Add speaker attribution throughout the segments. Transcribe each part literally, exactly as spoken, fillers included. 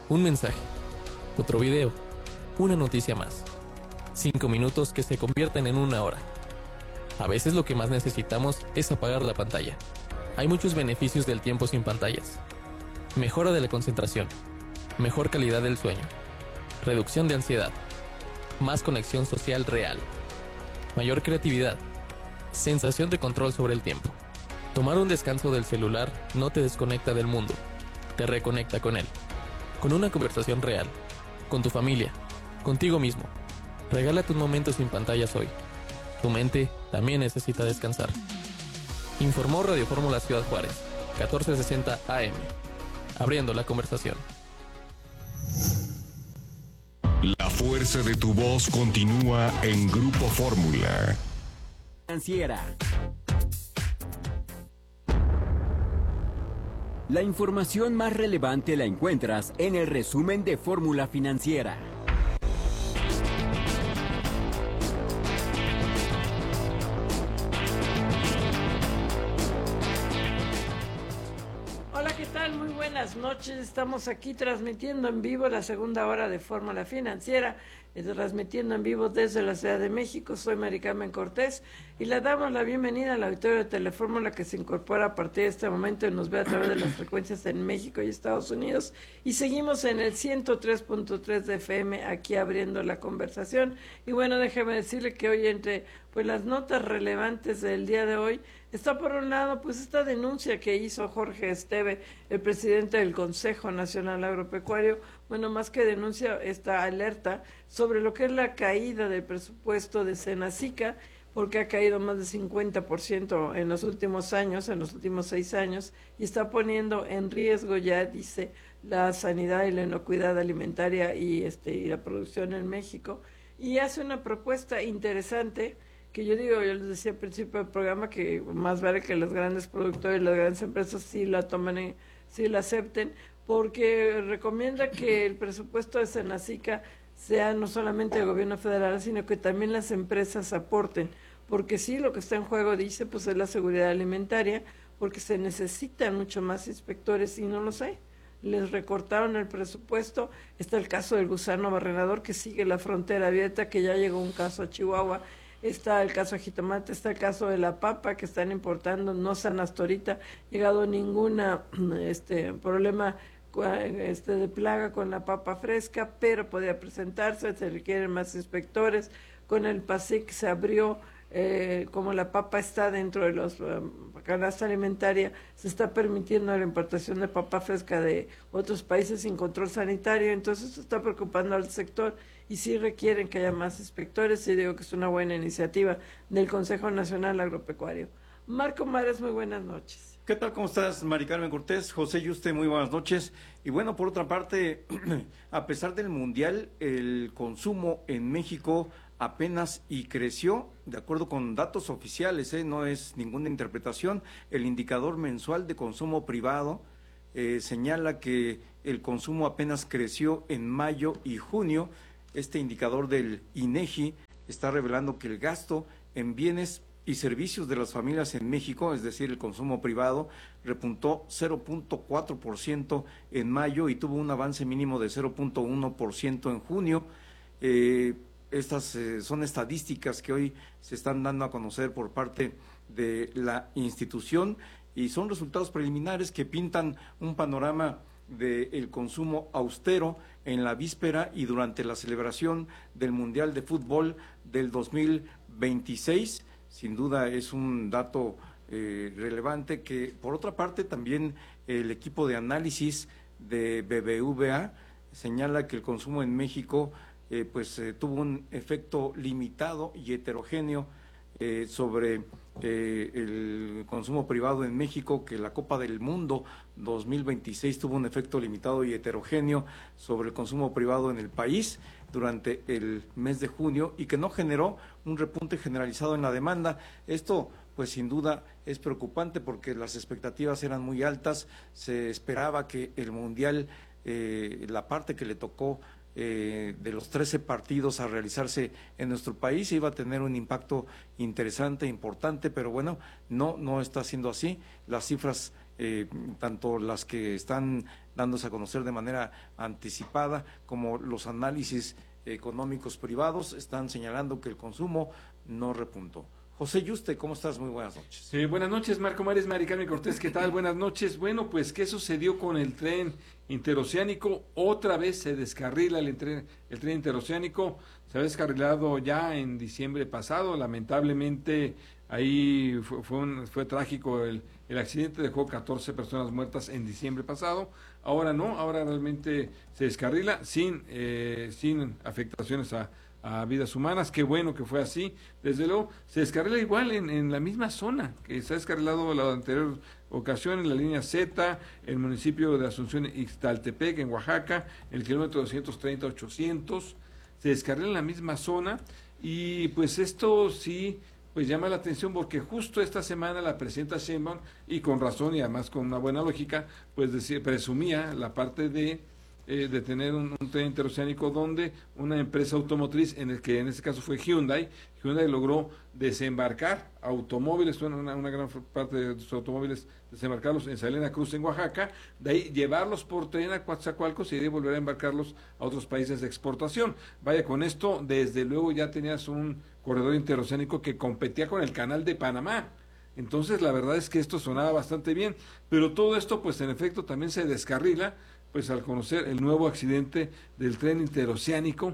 Speaker 1: Un mensaje, otro video, una noticia más. Cinco minutos que se convierten en una hora. A veces lo que más necesitamos es apagar la pantalla. Hay muchos beneficios del tiempo sin pantallas. Mejora de la concentración, mejor calidad del sueño, reducción de ansiedad, más conexión social real, mayor creatividad, sensación de control sobre el tiempo. Tomar un descanso del celular no te desconecta del mundo, te reconecta con él. Con una conversación real, con tu familia, contigo mismo. Regálate un momento sin pantallas hoy. Tu mente también necesita descansar. Informó Radio Fórmula Ciudad Juárez, catorce sesenta A M. Abriendo la conversación.
Speaker 2: La fuerza de tu voz continúa en Grupo Fórmula
Speaker 3: Financiera. La información más relevante la encuentras en el resumen de Fórmula Financiera.
Speaker 4: Hola, ¿qué tal? Muy buenas noches. Estamos aquí transmitiendo en vivo la segunda hora de Fórmula Financiera, transmitiendo en vivo desde la Ciudad de México. Soy Mari Carmen Cortés y le damos la bienvenida al auditorio de Telefórmula que se incorpora a partir de este momento y nos ve a través de las frecuencias en México y Estados Unidos. Y seguimos en el ciento tres punto tres de F M aquí abriendo la conversación. Y bueno, déjeme decirle que hoy entre pues las notas relevantes del día de hoy está por un lado pues esta denuncia que hizo Jorge Esteve, el presidente del Consejo Nacional Agropecuario. Bueno, más que denuncia, esta alerta sobre lo que es la caída del presupuesto de Senacica, porque ha caído más de cincuenta por ciento en los últimos años, en los últimos seis años, y está poniendo en riesgo ya, dice, la sanidad y la inocuidad alimentaria y, este, y la producción en México. Y hace una propuesta interesante, que yo digo, yo les decía al principio del programa, que más vale que los grandes productores, las grandes empresas sí la tomen, en, sí la acepten, porque recomienda que el presupuesto de Senacica sea no solamente el gobierno federal, sino que también las empresas aporten, porque sí, lo que está en juego, dice, pues es la seguridad alimentaria, porque se necesitan mucho más inspectores y no los hay. Les recortaron el presupuesto. Está el caso del gusano barrenador que sigue la frontera abierta, que ya llegó un caso a Chihuahua. Está el caso de jitomate, está el caso de la papa que están importando, no se han hasta ahorita llegado ninguna este problema este de plaga con la papa fresca, pero podría presentarse, se requieren más inspectores. Con el PASIC se abrió, eh, como la papa está dentro de los um, canasta alimentaria, se está permitiendo la importación de papa fresca de otros países sin control sanitario, entonces esto está preocupando al sector y sí requieren que haya más inspectores, y digo que es una buena iniciativa del Consejo Nacional Agropecuario. Marco Mares, muy buenas noches.
Speaker 5: ¿Qué tal? ¿Cómo estás, Mari Carmen Cortés? José Yuste, muy buenas noches. Y bueno, por otra parte, a pesar del Mundial, el consumo en México apenas y creció, de acuerdo con datos oficiales, ¿eh? No es ninguna interpretación. El indicador mensual de consumo privado eh, señala que el consumo apenas creció en mayo y junio. Este indicador del INEGI está revelando que el gasto en bienes y servicios de las familias en México, es decir, el consumo privado, repuntó cero punto cuatro por ciento en mayo y tuvo un avance mínimo de cero punto uno por ciento en junio. Eh, estas eh, son estadísticas que hoy se están dando a conocer por parte de la institución y son resultados preliminares que pintan un panorama del consumo austero en la víspera y durante la celebración del Mundial de Fútbol del dos mil veintiséis. Sin duda es un dato eh, relevante que, por otra parte, también el equipo de análisis de B B V A señala que el consumo en México eh, pues eh, tuvo un efecto limitado y heterogéneo eh, sobre eh, el consumo privado en México, que la Copa del Mundo dos mil veintiséis tuvo un efecto limitado y heterogéneo sobre el consumo privado en el país durante el mes de junio y que no generó un repunte generalizado en la demanda. Esto, pues sin duda, es preocupante porque las expectativas eran muy altas. Se esperaba que el Mundial, eh, la parte que le tocó eh, de los trece partidos a realizarse en nuestro país, iba a tener un impacto interesante, importante, pero bueno, no, no está siendo así. Las cifras eh, tanto las que están dándose a conocer de manera anticipada como los análisis económicos privados están señalando que el consumo no repuntó. José Yuste, ¿cómo estás? Muy buenas noches.
Speaker 6: Sí, buenas noches, Marco Mares, Mari Carmen Cortés, ¿qué tal? Buenas noches. Bueno, pues, ¿qué sucedió con el tren interoceánico? Otra vez se descarrila el tren, el tren interoceánico, se ha descarrilado ya en diciembre pasado, lamentablemente ahí fue, fue, un, fue trágico el, el accidente, dejó catorce personas muertas en diciembre pasado, ahora no, ahora realmente se descarrila sin, eh, sin afectaciones a a vidas humanas. Qué bueno que fue así. Desde luego se descarrila igual en, en la misma zona que se ha descarrilado la anterior ocasión, en la línea Z, el municipio de Asunción Ixtaltepec, en Oaxaca, el kilómetro doscientos treinta ochocientos, se descarrila en la misma zona, y pues esto sí pues llama la atención, porque justo esta semana la presidenta Sheinbaum, y con razón y además con una buena lógica, pues decía, presumía la parte de Eh, de tener un, un tren interoceánico donde una empresa automotriz, en el que en este caso fue Hyundai, Hyundai logró desembarcar automóviles, una, una gran parte de sus automóviles, desembarcarlos en Salina Cruz, en Oaxaca, de ahí llevarlos por tren a Coatzacoalcos y de ahí volver a embarcarlos a otros países de exportación. Vaya, con esto, desde luego ya tenías un corredor interoceánico que competía con el Canal de Panamá. Entonces, la verdad es que esto sonaba bastante bien, pero todo esto, pues en efecto, también se descarrila, pues al conocer el nuevo accidente del tren interoceánico,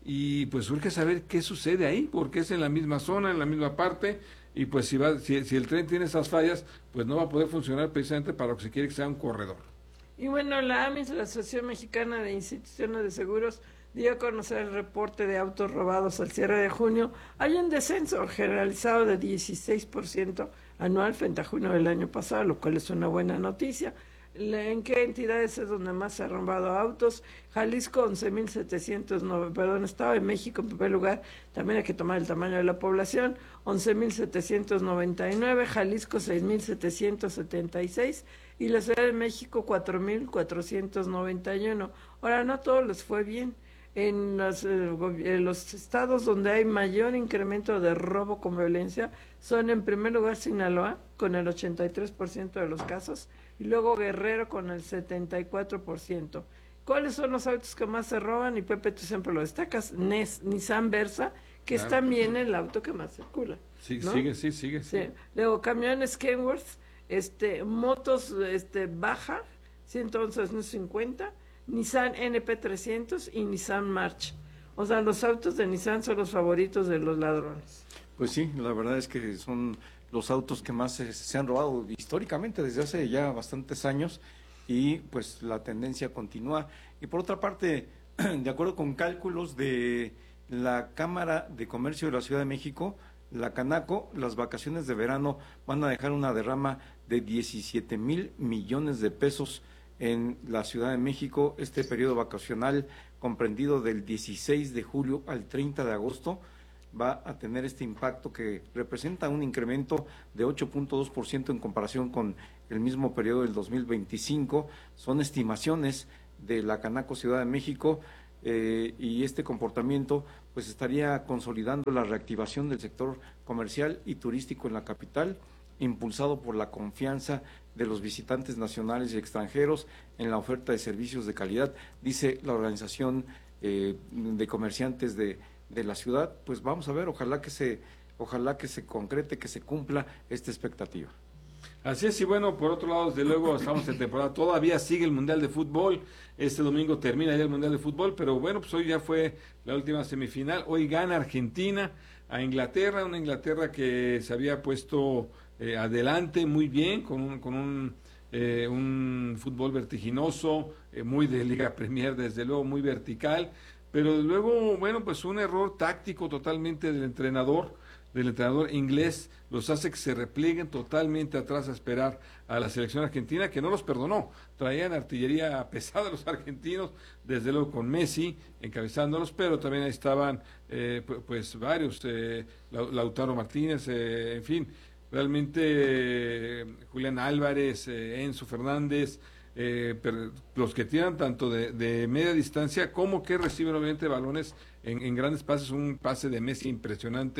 Speaker 6: y pues surge saber qué sucede ahí, porque es en la misma zona, en la misma parte, y pues si va, si, si el tren tiene esas fallas, pues no va a poder funcionar precisamente para lo que se quiere, que sea un corredor.
Speaker 4: Y bueno, la A M I S, la Asociación Mexicana de Instituciones de Seguros, dio a conocer el reporte de autos robados al cierre de junio. Hay un descenso generalizado de dieciséis por ciento anual frente a junio del año pasado, lo cual es una buena noticia. ¿En qué entidades es donde más se han robado autos? Jalisco, once mil setecientos nueve, perdón, Estado de México en primer lugar, también hay que tomar el tamaño de la población, once mil setecientos noventa y nueve, Jalisco seis mil setecientos setenta y seis y la Ciudad de México cuatro mil cuatrocientos noventa y uno. Ahora, no a todos les fue bien. En los, eh, en los estados donde hay mayor incremento de robo con violencia son en primer lugar Sinaloa, con el ochenta y tres por ciento de los casos, y luego Guerrero con el setenta y cuatro por ciento. ¿Cuáles son los autos que más se roban? Y Pepe, tú siempre lo destacas, Nes, Nissan Versa, que claro, es también el auto que más circula.
Speaker 6: Sí,
Speaker 4: ¿no?
Speaker 6: Sigue, sí, sigue. Sí.
Speaker 4: Sí. Luego camiones Kenworth, este, motos este, Baja, ciento once cincuenta, Nissan N P trescientos y Nissan March. O sea, los autos de Nissan son los favoritos de los ladrones.
Speaker 5: Pues sí, la verdad es que son los autos que más se, se han robado históricamente desde hace ya bastantes años, y pues la tendencia continúa. Y por otra parte, de acuerdo con cálculos de la Cámara de Comercio de la Ciudad de México, la Canaco, las vacaciones de verano van a dejar una derrama de diecisiete mil millones de pesos en la Ciudad de México. Este periodo vacacional, comprendido del dieciséis de julio al treinta de agosto, va a tener este impacto que representa un incremento de ocho punto dos por ciento en comparación con el mismo periodo del dos mil veinticinco. Son estimaciones de la Canaco Ciudad de México, eh, y este comportamiento pues estaría consolidando la reactivación del sector comercial y turístico en la capital, impulsado por la confianza de los visitantes nacionales y extranjeros en la oferta de servicios de calidad, dice la organización eh, de comerciantes de, de la ciudad. Pues vamos a ver, ojalá que se, ojalá que se concrete, que se cumpla esta expectativa.
Speaker 6: Así es, y bueno, por otro lado, desde luego estamos en temporada, todavía sigue el Mundial de Fútbol, este domingo termina ya el Mundial de Fútbol, pero bueno, pues hoy ya fue la última semifinal, hoy gana Argentina a Inglaterra, una Inglaterra que se había puesto eh, adelante muy bien, con un, con un, eh, un fútbol vertiginoso, eh, muy de Liga Premier, desde luego muy vertical, pero luego, bueno, pues un error táctico totalmente del entrenador, del entrenador inglés, los hace que se replieguen totalmente atrás a esperar a la selección argentina, que no los perdonó. Traían artillería pesada los argentinos, desde luego con Messi encabezándolos, pero también ahí estaban eh, pues varios, eh, Lautaro Martínez, eh, en fin, realmente eh, Julián Álvarez, eh, Enzo Fernández, eh, pero los que tiran tanto de, de media distancia como que reciben obviamente balones en, en grandes pases, un pase de Messi impresionante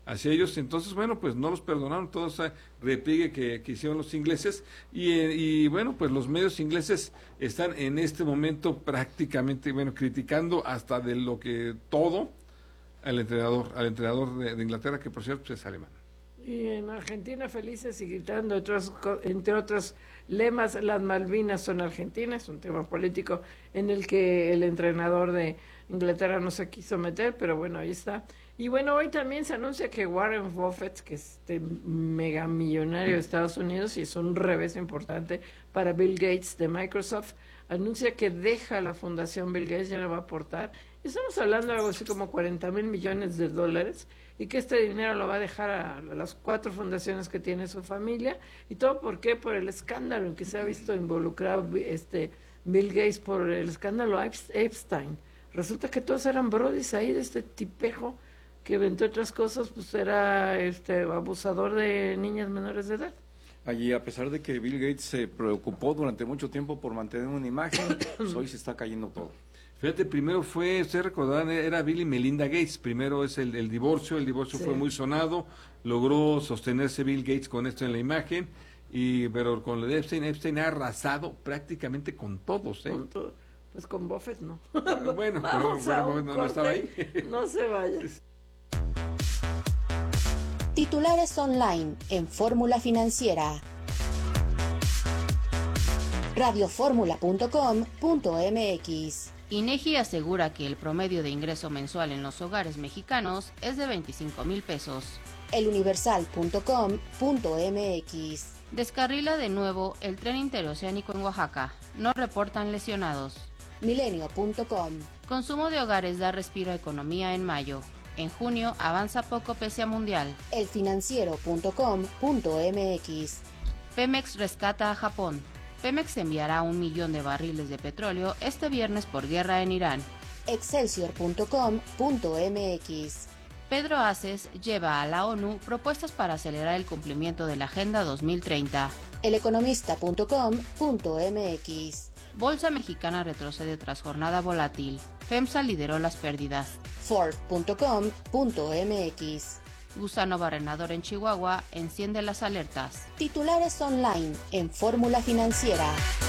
Speaker 6: hacia ellos. Entonces, bueno, pues no los perdonaron todo ese repliegue que, que hicieron los ingleses y, y bueno, pues los medios ingleses están en este momento prácticamente, bueno, criticando hasta de lo que todo al entrenador, al entrenador de, de Inglaterra, que por cierto es alemán.
Speaker 4: Y en Argentina felices y gritando, entre otros, entre otros lemas, las Malvinas son argentinas, un tema político en el que el entrenador de Inglaterra no se quiso meter, pero bueno, ahí está. Y bueno, hoy también se anuncia que Warren Buffett, que es este mega millonario de Estados Unidos y es un revés importante para Bill Gates de Microsoft, anuncia que deja la fundación Bill Gates, ya no va a aportar. Estamos hablando de algo así como cuarenta mil millones de dólares y que este dinero lo va a dejar a las cuatro fundaciones que tiene su familia. ¿Y todo por qué? Por el escándalo en que se ha visto involucrado este Bill Gates, por el escándalo Epstein. Resulta que todos eran brodis ahí de este tipejo que, entre otras cosas, pues era este abusador de niñas menores de edad.
Speaker 5: Allí, a pesar de que Bill Gates se preocupó durante mucho tiempo por mantener una imagen, pues hoy se está cayendo todo.
Speaker 6: Fíjate, primero fue, ustedes recordarán, era Bill y Melinda Gates. Primero es el, el divorcio, el divorcio sí. Fue muy sonado, logró sostenerse Bill Gates con esto en la imagen, y pero con lo de Epstein, Epstein ha arrasado prácticamente con todos, ¿eh?
Speaker 4: Con todo. Pues con Buffett no.
Speaker 6: Bueno, pero, bueno, no, no estaba ahí.
Speaker 4: No se vaya.
Speaker 7: Titulares online en Fórmula Financiera. radio fórmula punto com punto m x.
Speaker 8: INEGI asegura que el promedio de ingreso mensual en los hogares mexicanos es de veinticinco mil pesos.
Speaker 7: el universal punto com punto m x.
Speaker 8: Descarrila de nuevo el tren interoceánico en Oaxaca. No reportan lesionados.
Speaker 7: milenio punto com.
Speaker 8: Consumo de hogares da respiro a economía en mayo. En junio avanza poco pese a mundial.
Speaker 7: el financiero punto com punto m x.
Speaker 8: Pemex rescata a Japón. Pemex enviará un millón de barriles de petróleo este viernes por guerra en Irán.
Speaker 7: excelsior punto com punto m x.
Speaker 8: Pedro Aces lleva a la ONU propuestas para acelerar el cumplimiento de la Agenda dos mil treinta.
Speaker 7: el economista punto com punto m x.
Speaker 8: Bolsa mexicana retrocede tras jornada volátil. FEMSA lideró las pérdidas.
Speaker 7: Ford punto com punto m x.
Speaker 8: Gusano barrenador en Chihuahua enciende las alertas.
Speaker 7: Titulares online en Fórmula Financiera.